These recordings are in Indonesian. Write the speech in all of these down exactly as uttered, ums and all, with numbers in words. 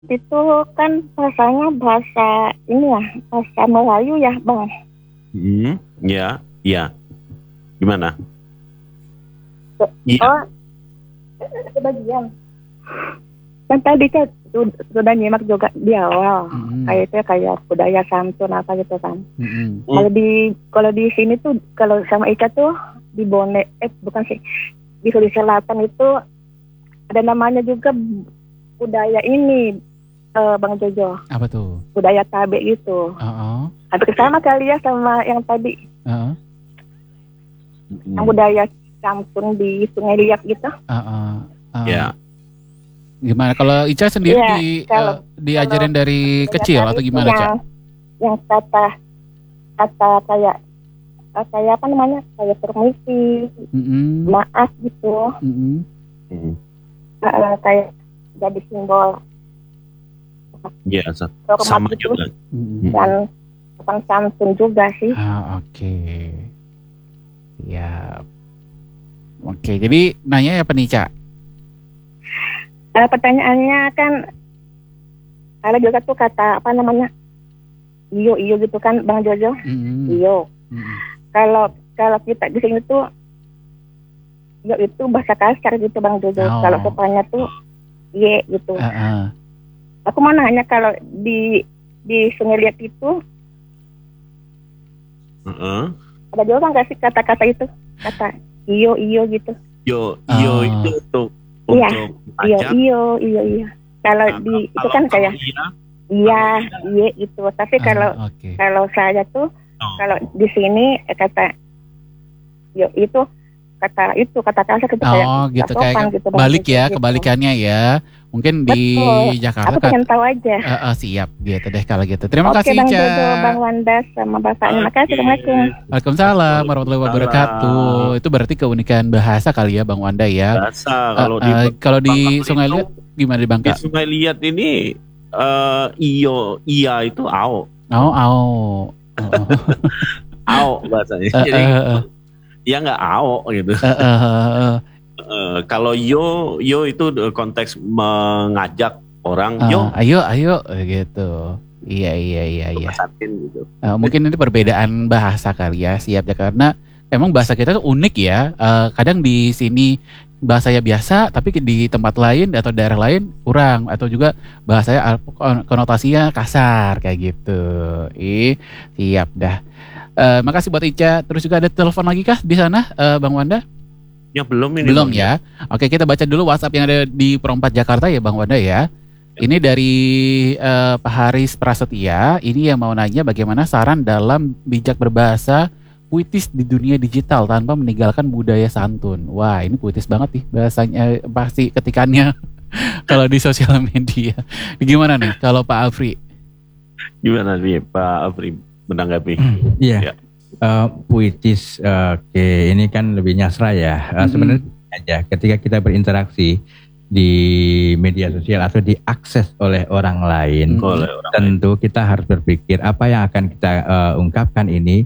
Itu kan bahasanya bahasa ini ya, bahasa Melayu ya, Bang. Hmm, ya, ya. Gimana? Iya. Oh, sebagian. Kan tadi kan sudah nyimak juga di awal. Mm-hmm. Kayak itu kayak budaya santun apa gitu kan. Mm-hmm. Kalau di kalau di sini tuh kalau sama Ica tuh di Bone, eh bukan sih, di Sulawesi Selatan itu ada namanya juga budaya ini, uh, Bang Jojo. Apa tuh? Budaya Tabe gitu. Uh-uh. Hampir sama kali ya sama yang tadi. Uh-uh. Yang budaya santun di Sungai Liat gitu. Uh-uh. Uh-uh. Ya. Gimana kalau Ica sendiri ya, di, kalau, uh, diajarin kalau dari kecil atau gimana, yang, Cak? Yang kata kata kayak kayak apa namanya? Kayak permisi, mm-hmm. maaf gitu. Mm-hmm. Mm-hmm. Uh, kayak jadi simbol. Iya, sama gitu. Juga. Dan tentang santun juga sih. Ah, oke. Okay. Ya. Oke, okay, jadi nanya apa nih, Cak? Uh, pertanyaannya kan ada juga tuh kata apa namanya iyo iyo gitu kan Bang Jojo. Mm-hmm. Iyo. Mm-hmm. Kalau kalau kita di sini tuh iyo itu bahasa kasar gitu Bang Jojo. Oh. Kalau sopannya tuh ye gitu. Uh-uh. Aku mau nanya kalau di di Sungai Liat itu uh-uh. ada juga nggak sih kata-kata itu kata iyo iyo gitu? Yo iyo oh. itu tuh. Iya, iyo, iyo, iyo, iyo. Kalau nah, di itu kan kayak iya, iya, iya itu. Tapi uh, kalau okay. kalau saya tuh oh. kalau di sini kata yo itu kata itu kata kasar gitu oh, kayak gitu kayak gitu, balik ya gitu. Kebalikannya ya. Mungkin di Betul. Jakarta. Aku pengen tahu aja. Uh, uh, siap gitu deh kalau gitu. Terima Oke, kasih Bang Ica. Jojo, Bang Wanda sama Bapaknya. Makasih. Assalamualaikum. Waalaikumsalam warahmatullahi wabarakatuh. Itu berarti keunikan bahasa kali ya Bang Wanda ya. Bahasa kalau uh, di uh, kalau di Sungai Liat gimana di Bangka? Di Sungai Liat ini uh, iyo iya itu ao. Ao ao. Ao bahasanya. Uh, Jadi uh, uh. ya nggak ao gitu. Uh, uh, uh, uh. Uh, kalau yo yo itu konteks mengajak orang uh, yo ayo ayo gitu. Iya iya iya iya. Gitu. Uh, mungkin ini perbedaan bahasa kali ya, siap ya, karena emang bahasa kita tuh unik ya. Uh, kadang di sini bahasanya biasa, tapi di tempat lain atau daerah lain kurang, atau juga bahasanya konotasinya kasar kayak gitu. Ih, siap dah. Uh, makasih buat Ica. Terus juga ada telepon lagi kah di sana, uh, Bang Wanda? Ya belum ini. Belum ya. Oke, kita baca dulu WhatsApp yang ada di Perempat Jakarta ya Bang Wanda ya. Ini dari uh, Pak Haris Prasetya. Ini yang mau nanya bagaimana saran dalam bijak berbahasa puitis di dunia digital tanpa meninggalkan budaya santun. Wah, ini puitis banget nih bahasanya, pasti ketikannya kalau di sosial media. Gimana nih kalau Pak Afri? Gimana nih Pak Afri menanggapi? Iya. Hmm, yeah. Uh, puitis, uh, oke, okay. Ini kan lebih nyasra ya. Uh, mm-hmm. Sebenarnya aja ketika kita berinteraksi di media sosial atau diakses oleh orang lain, mm-hmm. oleh orang tentu lain. Kita harus berpikir apa yang akan kita uh, ungkapkan ini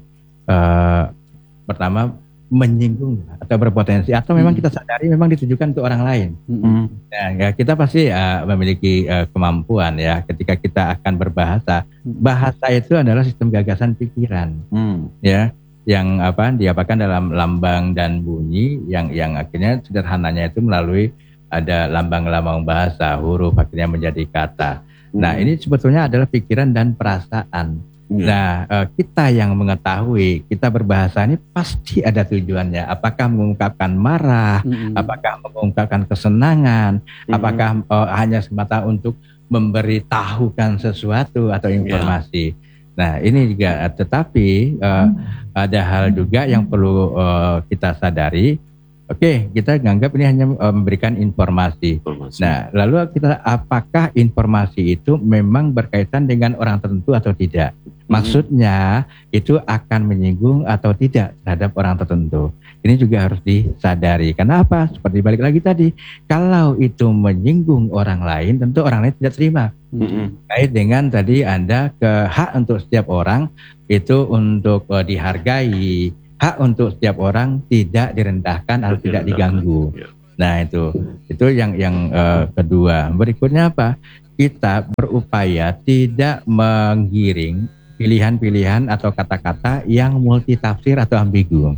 uh, pertama menyinggung atau berpotensi atau memang mm-hmm. kita sadari memang ditujukan untuk orang lain. Mm-hmm. Nah, ya, kita pasti uh, memiliki uh, kemampuan ya ketika kita akan berbahasa. Bahasa itu adalah sistem gagasan pikiran, mm. ya, yang apa diapakan dalam lambang dan bunyi yang yang akhirnya sederhananya itu melalui ada lambang-lambang bahasa, huruf akhirnya menjadi kata. Mm. Nah, ini sebetulnya adalah pikiran dan perasaan. Yeah. Nah, uh, kita yang mengetahui kita berbahasa ini pasti ada tujuannya. Apakah mengungkapkan marah, mm-hmm. apakah mengungkapkan kesenangan, mm-hmm. apakah uh, hanya semata untuk memberitahukan sesuatu atau informasi. Yeah. Nah, ini juga, tetapi uh, mm-hmm. ada hal juga yang perlu uh, kita sadari. Oke, kita menganggap ini hanya uh, memberikan informasi. informasi. Nah, lalu kita apakah informasi itu memang berkaitan dengan orang tertentu atau tidak? Maksudnya itu akan menyinggung atau tidak terhadap orang tertentu. Ini juga harus disadari. Karena apa? Seperti balik lagi tadi, kalau itu menyinggung orang lain, tentu orang lain tidak terima. Mm-hmm. Kait dengan tadi Anda ke hak untuk setiap orang itu untuk uh, dihargai. Hak untuk setiap orang tidak direndahkan atau tidak diganggu. Nah itu, itu yang yang uh, kedua. Berikutnya apa? kita berupaya tidak menggiring pilihan-pilihan atau kata-kata yang multitafsir atau ambigu.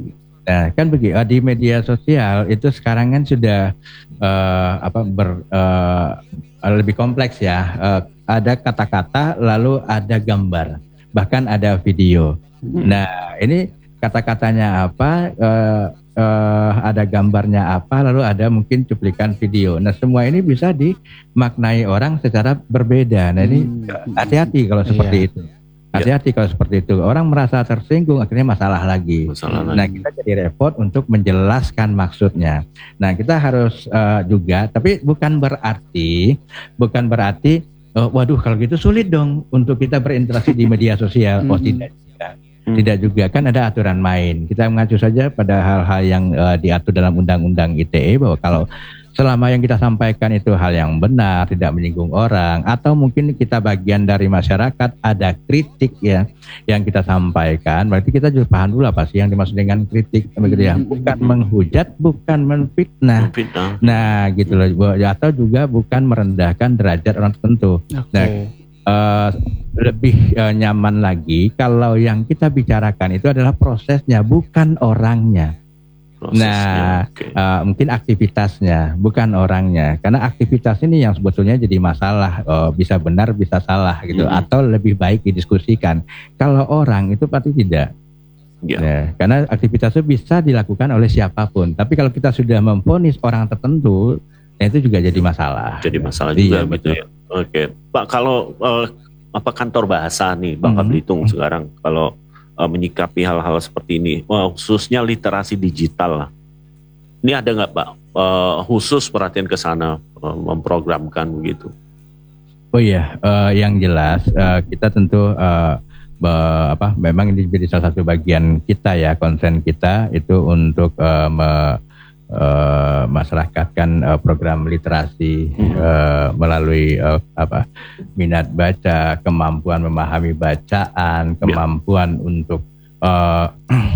Nah, kan begitu di media sosial itu sekarang kan sudah uh, apa ber, uh, lebih kompleks ya. Uh, ada kata-kata lalu ada gambar, bahkan ada video. Nah, ini kata-katanya apa? Uh, uh, ada gambarnya apa? Lalu ada mungkin cuplikan video. Nah, semua ini bisa dimaknai orang secara berbeda. Nah, ini hati-hati kalau seperti yeah. itu. Hati-hati kalau seperti itu. Orang merasa tersinggung, akhirnya masalah lagi. Masalah nah, lagi. Kita jadi repot untuk menjelaskan maksudnya. Nah, kita harus uh, juga, tapi bukan berarti, bukan berarti, uh, waduh kalau gitu sulit dong untuk kita berinteraksi di media sosial. Oh tidak, tidak, tidak juga. Kan ada aturan main. Kita mengacu saja pada hal-hal yang uh, diatur dalam Undang-Undang I T E bahwa kalau selama yang kita sampaikan itu hal yang benar, tidak menyinggung orang, atau mungkin kita bagian dari masyarakat, ada kritik ya yang kita sampaikan, berarti kita juga paham dulu apa sih yang dimaksud dengan kritik, begitu ya, bukan menghujat, bukan menfitnah, nah gitu loh, atau juga bukan merendahkan derajat orang tertentu. Okay. Nah, uh, lebih uh, nyaman lagi kalau yang kita bicarakan itu adalah prosesnya, bukan orangnya. Prosesnya, nah, okay. uh, mungkin aktivitasnya, bukan orangnya. Karena aktivitas ini yang sebetulnya jadi masalah, uh, bisa benar, bisa salah gitu, mm-hmm. atau lebih baik didiskusikan. Kalau orang itu pasti tidak. Yeah. Nah, karena aktivitas itu bisa dilakukan oleh siapapun. Tapi kalau kita sudah memvonis orang tertentu, nah itu juga jadi masalah. Jadi masalah juga, iya, gitu ya. Oke, okay. Pak, kalau uh, apa kantor bahasa nih, Bangka mm-hmm. Belitung sekarang, kalau menyikapi hal-hal seperti ini, khususnya literasi digital lah. Ini ada nggak Pak uh, khusus perhatian ke sana, uh, memprogramkan begitu? Oh iya, uh, yang jelas uh, kita tentu uh, be, apa, memang ini jadi salah satu bagian kita ya, konsen kita itu untuk uh, me, Uh, masyarakatkan uh, program literasi uh, melalui uh, apa minat baca, kemampuan memahami bacaan, kemampuan ya. untuk uh,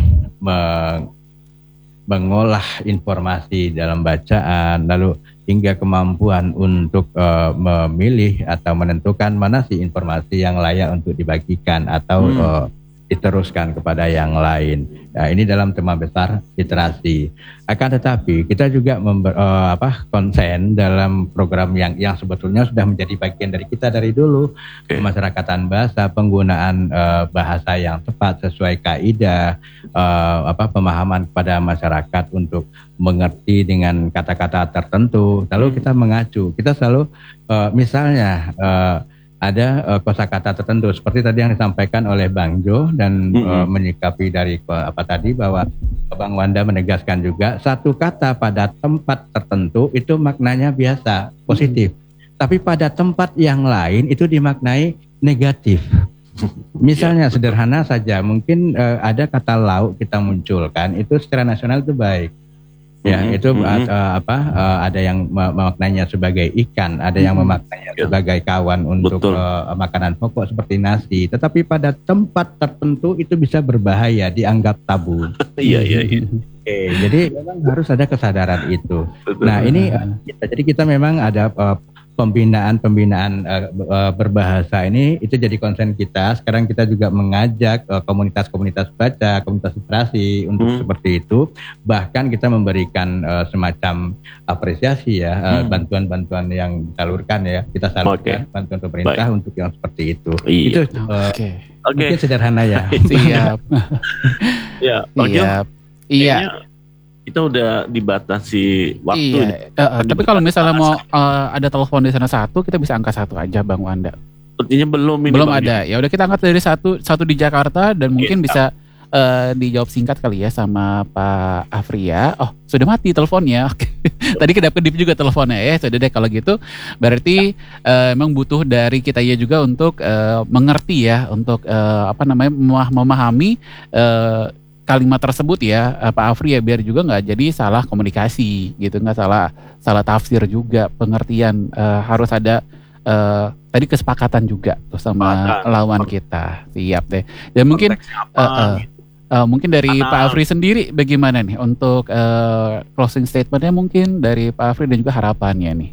meng- mengolah informasi dalam bacaan, lalu hingga kemampuan untuk uh, memilih atau menentukan mana sih informasi yang layak untuk dibagikan atau hmm. uh, diteruskan kepada yang lain. Nah, ini dalam tema besar literasi. Akan tetapi kita juga member, uh, apa konsen dalam program yang yang sebetulnya sudah menjadi bagian dari kita dari dulu, okay. Pemasyarakatan bahasa, penggunaan uh, bahasa yang tepat sesuai kaidah, uh, apa pemahaman kepada masyarakat untuk mengerti dengan kata-kata tertentu. Lalu kita mengacu, kita selalu uh, misalnya uh, ada uh, kosakata tertentu seperti tadi yang disampaikan oleh Bang Jo dan mm-hmm. uh, menyikapi dari uh, apa tadi bahwa Bang Wanda menegaskan juga satu kata pada tempat tertentu itu maknanya biasa positif, mm-hmm. tapi pada tempat yang lain itu dimaknai negatif. Misalnya yeah, sederhana saja, mungkin uh, ada kata lauk kita munculkan itu secara nasional itu baik. Ya, mm-hmm. itu mm-hmm. Uh, apa uh, ada yang memaknainya sebagai ikan, ada yang memaknainya yeah. sebagai kawan untuk uh, makanan pokok seperti nasi. Tetapi pada tempat tertentu itu bisa berbahaya, dianggap tabu. Iya iya iya. Oke, jadi memang harus ada kesadaran itu. Betul. Nah, ini uh, kita, jadi kita memang ada uh, pembinaan-pembinaan uh, uh, berbahasa ini itu jadi konsen kita. Sekarang kita juga mengajak uh, komunitas-komunitas baca, komunitas literasi untuk hmm. seperti itu. Bahkan kita memberikan uh, semacam apresiasi ya, uh, hmm. bantuan-bantuan yang disalurkan ya. Kita salurkan okay. bantuan pemerintah Baik. untuk yang seperti itu. Iya. Itu uh, okay. mungkin okay. sederhana ya. Siap. Ya, Siap. Iya. Kita udah dibatasi waktu. Iya. Uh, uh, tapi kalau misalnya mau uh, ada telepon di sana satu, kita bisa angkat satu aja, Bang Wanda. Sepertinya belum ini. Belum ada. Ya udah kita angkat dari satu, satu di Jakarta dan mungkin yeah. bisa uh, dijawab singkat kali ya sama Pak Afri ya. Oh, sudah mati teleponnya. Tadi kedap-kedip juga teleponnya ya. Sudah deh kalau gitu. Berarti uh, emang butuh dari kita ya juga untuk uh, mengerti ya, untuk uh, apa namanya memahami. Uh, kalimat tersebut ya Pak Afri ya, biar juga nggak jadi salah komunikasi gitu, nggak salah salah tafsir juga, pengertian uh, harus ada uh, tadi kesepakatan juga tuh sama Mata. lawan kita. Siap deh. Dan mungkin uh, uh, uh, mungkin dari Mana. Pak Afri sendiri bagaimana nih untuk uh, closing statementnya mungkin dari Pak Afri dan juga harapannya nih.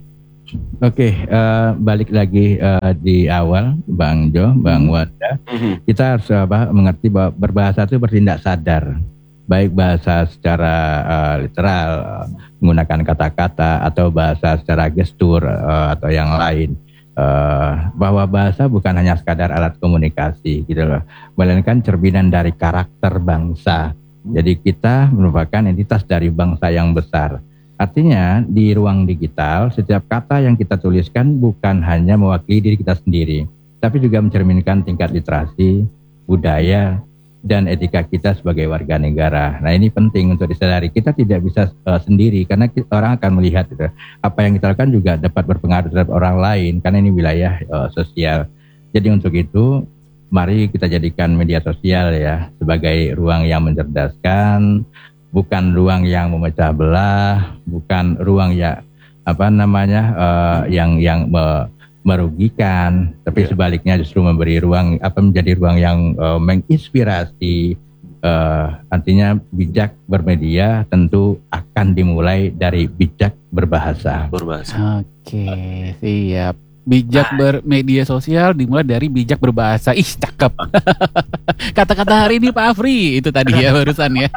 Oke, okay, uh, balik lagi uh, di awal, Bang Jo, Bang Wanda, mm-hmm. kita harus apa, mengerti bahwa berbahasa itu bertindak sadar, baik bahasa secara uh, literal, uh, menggunakan kata-kata, atau bahasa secara gestur uh, atau yang lain. Uh, bahwa bahasa bukan hanya sekadar alat komunikasi, gitu loh, melainkan cerminan dari karakter bangsa. Jadi kita merupakan entitas dari bangsa yang besar. Artinya di ruang digital, setiap kata yang kita tuliskan bukan hanya mewakili diri kita sendiri, tapi juga mencerminkan tingkat literasi, budaya, dan etika kita sebagai warga negara. Nah, ini penting untuk disadari. Kita tidak bisa uh, sendiri, karena kita, orang akan melihat gitu, apa yang kita lakukan juga dapat berpengaruh terhadap orang lain, karena ini wilayah uh, sosial. Jadi untuk itu, mari kita jadikan media sosial ya sebagai ruang yang mencerdaskan, bukan ruang yang memecah belah, bukan ruang ya apa namanya uh, yang yang me, merugikan, tapi yeah. sebaliknya justru memberi ruang apa menjadi ruang yang uh, menginspirasi. Uh, artinya bijak bermedia tentu akan dimulai dari bijak berbahasa. Berbahasa. Oke, okay, siap. Bijak bermedia sosial dimulai dari bijak berbahasa. Ih, cakep. Kata-kata hari ini Pak Afri itu tadi ya barusan ya.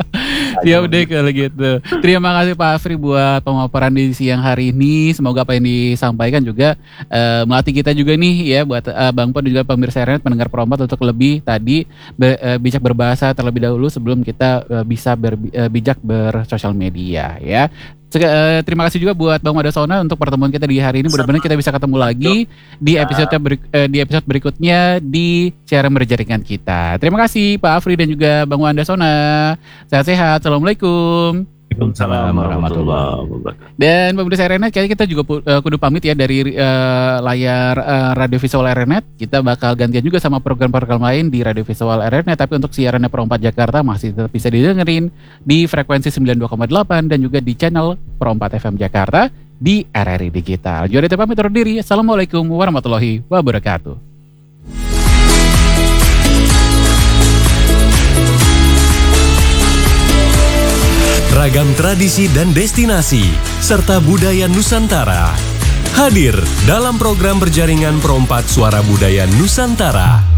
Siap deh kalau gitu. Terima kasih Pak Afri buat pemaparan di siang hari ini. Semoga apa yang disampaikan juga uh, melatih kita juga nih ya buat uh, Bang Pon dan juga pemirsa R N E T pendengar Perompat untuk lebih tadi be, uh, bijak berbahasa terlebih dahulu sebelum kita uh, bisa ber, uh, bijak bersosial media ya. Terima kasih juga buat Bang Wanda Sona untuk pertemuan kita di hari ini. Mudah-mudahan kita bisa ketemu lagi di episode berik, eh, di episode berikutnya di siaran berjaringan kita. Terima kasih Pak Afri dan juga Bang Wanda Sona. Sehat-sehat. Assalamualaikum. Waalaikumsalam warahmatullahi wabarakatuh. Dan pemirsa R N E T, kayaknya kita juga uh, kudu pamit ya dari uh, layar uh, radio visual R N E T. Kita bakal gantian juga sama program-program lain di radio visual R N E T. Tapi untuk siarannya Perompat Jakarta masih tetap bisa didengerin di frekuensi sembilan puluh dua koma delapan dan juga di channel Perompat F M Jakarta di R R I Digital. Jadi pamit undur diri. Assalamualaikum warahmatullahi wabarakatuh. Ragam tradisi dan destinasi, serta budaya Nusantara. Hadir dalam program berjaringan Perompat Suara Budaya Nusantara.